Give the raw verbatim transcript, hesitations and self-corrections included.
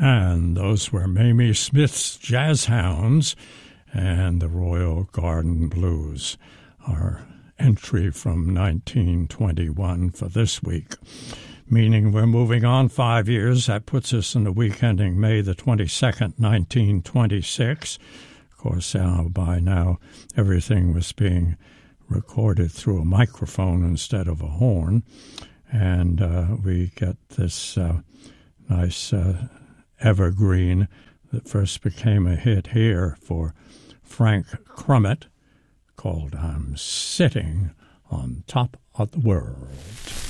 And those were Mamie Smith's Jazz Hounds and the Royal Garden Blues, our entry from nineteen twenty-one for this week, meaning we're moving on five years. That puts us in the week ending May the twenty-second, nineteen twenty-six. Of course, uh, by now everything was being recorded through a microphone instead of a horn, and uh, we get this uh, nice uh, evergreen that first became a hit here for Frank Crummett, called I'm Sitting on Top of the World.